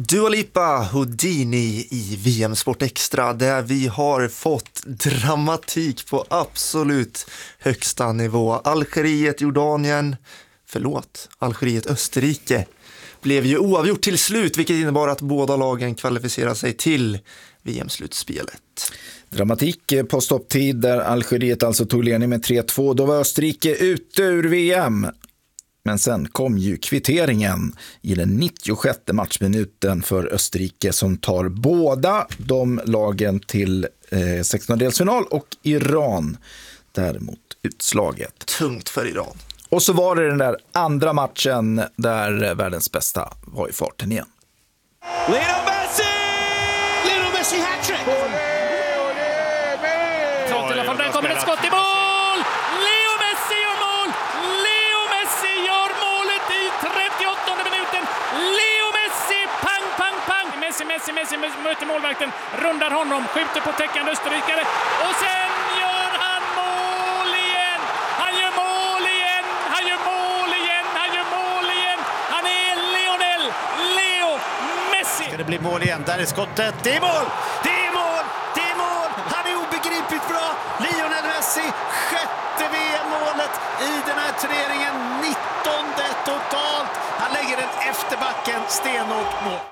Dua Lipa, Houdini i VM Sport Extra, där vi har fått dramatik på absolut högsta nivå. Algeriet Österrike blev ju oavgjort till slut, vilket innebar att båda lagen kvalificerar sig till VM-slutspelet. Dramatik på stopptid där Algeriet alltså tog ledning med 3-2. Då var Österrike ute ur VM. Men sen kom ju kvitteringen i den 96:e matchminuten för Österrike, som tar båda de lagen till 16-delsfinal och Iran däremot utslaget. Tungt för Iran. Och så var det den där andra matchen där världens bästa var i farten igen. Lionel Messi hat-trick! Där kommer ett skott i mål! Leo Messi gör mål! Leo Messi gör målet i 38:e minuten! Leo Messi! Pang, pang, pang! Messi möter målvakten, rundar honom, skjuter på täckande österrikare och sen gör han mål igen! Han gör mål igen! Han gör mål igen! Han gör mål igen! Han är Leo Messi! Ska det bli mål igen? Där är skottet. Det är mål! Det är mål! Det är mål! Han är obegripligt bra! Lionel Messi, 6:e VM-målet i den här turneringen, 19:e totalt. Han lägger den efter backen, stenhårt mål.